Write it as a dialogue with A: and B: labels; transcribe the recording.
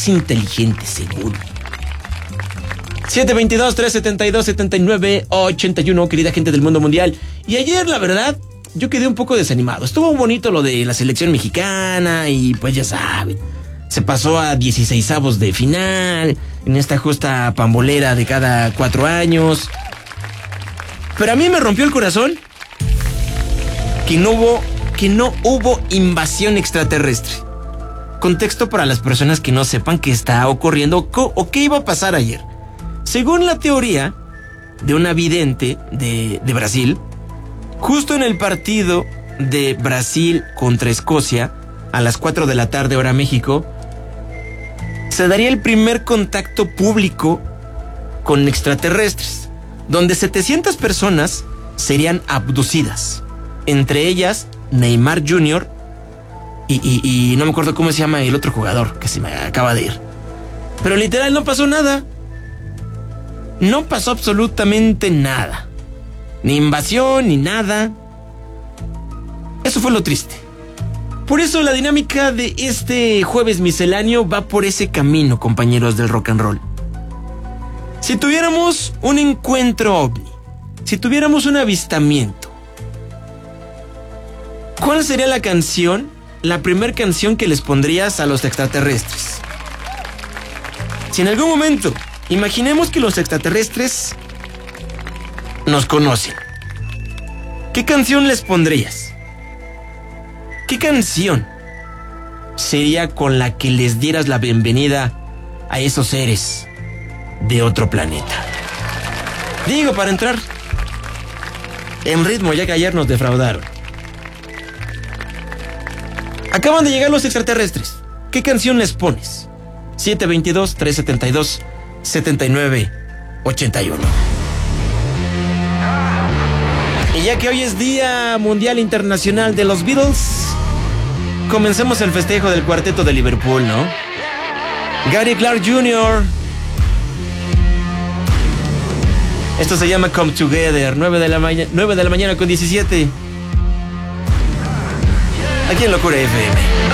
A: más inteligente, seguro. 722-372-7981, querida gente del mundo mundial. Y ayer, la verdad, yo quedé un poco desanimado. Estuvo bonito lo de la selección mexicana y pues ya saben, se pasó a 16avos de final en esta justa pambolera de cada 4 años. Pero a mí me rompió el corazón que no hubo invasión extraterrestre. Contexto para las personas que no sepan qué está ocurriendo o qué iba a pasar ayer. Según la teoría de una vidente de Brasil, justo en el partido de Brasil contra Escocia, a las 4 de la tarde hora México, se daría el primer contacto público con extraterrestres, donde 700 personas serían abducidas, entre ellas Neymar Jr. y no me acuerdo cómo se llama el otro jugador, que se me acaba de ir. Pero literal no pasó nada. No pasó absolutamente nada. Ni invasión, ni nada. Eso fue lo triste. Por eso la dinámica de este jueves misceláneo va por ese camino, compañeros del rock and roll. Si tuviéramos un encuentro ovni, si tuviéramos un avistamiento, ¿cuál sería la canción, la primer canción que les pondrías a los extraterrestres? Si en algún momento, imaginemos que los extraterrestres nos conocen, ¿qué canción les pondrías? ¿Qué canción sería con la que les dieras la bienvenida a esos seres de otro planeta? Digo, para entrar en ritmo, ya que ayer nos defraudaron. Acaban de llegar los extraterrestres. ¿Qué canción les pones? 722-372-7981. Y ya que hoy es Día Mundial Internacional de los Beatles, comencemos el festejo del cuarteto de Liverpool, ¿no? Gary Clark Jr. Esto se llama Come Together. 9 de la mañana con 17. Aquí en Locura FM.